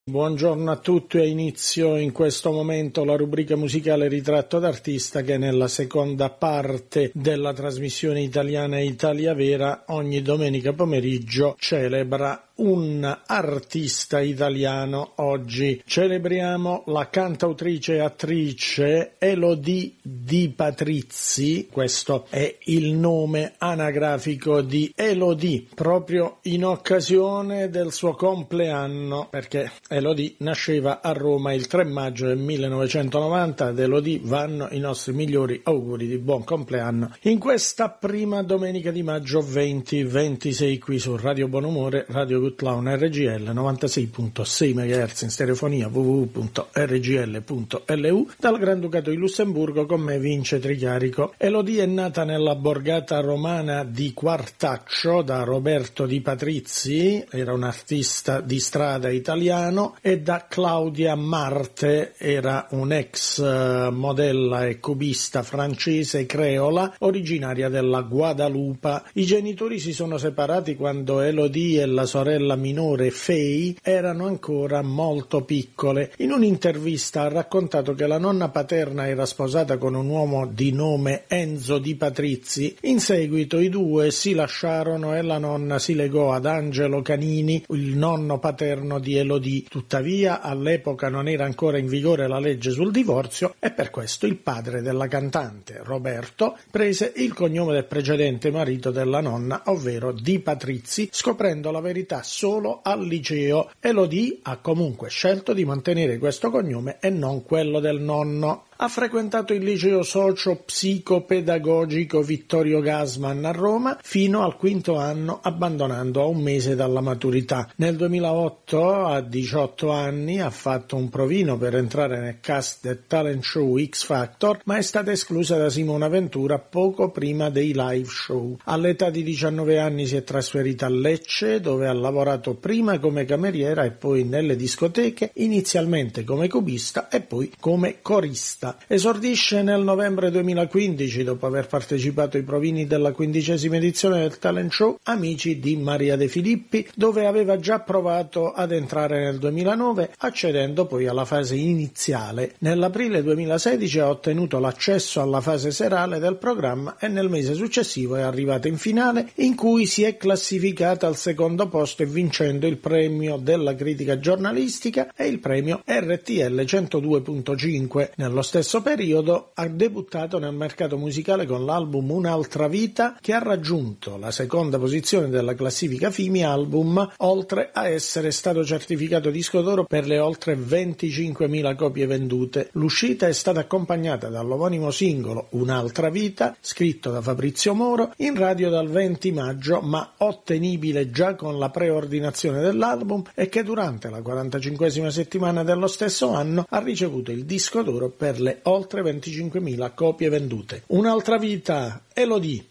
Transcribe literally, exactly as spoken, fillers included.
Buongiorno a tutti, a inizio in questo momento la rubrica musicale Ritratto d'artista che nella seconda parte della trasmissione italiana Italia Vera ogni domenica pomeriggio celebra un artista italiano. Oggi celebriamo la cantautrice e attrice Elodie Di Patrizzi. Questo è il nome anagrafico di Elodie, proprio in occasione del suo compleanno, perché Elodie nasceva a Roma il tre maggio del millenovecentonovanta. Ad Elodie vanno i nostri migliori auguri di buon compleanno in questa prima domenica di maggio venti ventisei qui su Radio Buonumore, Radio Gutlaun R G L novantasei virgola sei megahertz in stereofonia w w w punto r g l punto l u dal Granducato di Lussemburgo. Con me Vince Tricarico. Elodie è nata nella borgata romana di Quartaccio da Roberto Di Patrizzi, era un artista di strada italiano, e da Claudia Marte, era un'ex modella e cubista francese creola originaria della Guadalupa. I genitori si sono separati quando Elodie e la sorella minore Faye erano ancora molto piccole. In un'intervista ha raccontato che la nonna paterna era sposata con un uomo di nome Enzo Di Patrizzi. In seguito i due si lasciarono e la nonna si legò ad Angelo Canini, il nonno paterno di Elodie. Tuttavia all'epoca non era ancora in vigore la legge sul divorzio e per questo il padre della cantante, Roberto, prese il cognome del precedente marito della nonna, ovvero Di Patrizzi, scoprendo la verità solo al liceo. Elodie ha comunque scelto di mantenere questo cognome e non quello del nonno. Ha frequentato il liceo socio-psicopedagogico Vittorio Gassman a Roma fino al quinto anno, abbandonando a un mese dalla maturità. Nel duemilaotto, a diciotto anni, ha fatto un provino per entrare nel cast del talent show X Factor, ma è stata esclusa da Simona Ventura poco prima dei live show. All'età di diciannove anni si è trasferita a Lecce, dove ha lavorato prima come cameriera e poi nelle discoteche, inizialmente come cubista e poi come corista. Esordisce nel novembre duemilaquindici dopo aver partecipato ai provini della quindicesima edizione del talent show Amici di Maria De Filippi, dove aveva già provato ad entrare nel duemilanove, accedendo poi alla fase iniziale. Nell'aprile duemilasedici ha ottenuto l'accesso alla fase serale del programma e nel mese successivo è arrivata in finale, in cui si è classificata al secondo posto e vincendo il premio della critica giornalistica e il premio R T L centodue virgola cinque. Nello stesso periodo ha debuttato nel mercato musicale con l'album Un'altra vita, che ha raggiunto la seconda posizione della classifica Fimi Album, oltre a essere stato certificato disco d'oro per le oltre venticinquemila copie vendute. L'uscita è stata accompagnata dall'omonimo singolo Un'altra vita, scritto da Fabrizio Moro, in radio dal venti maggio, ma ottenibile già con la preordinazione dell'album, e che durante la quarantacinquesima settimana dello stesso anno ha ricevuto il disco d'oro per le oltre venticinquemila copie vendute. Un'altra vita, Elodie.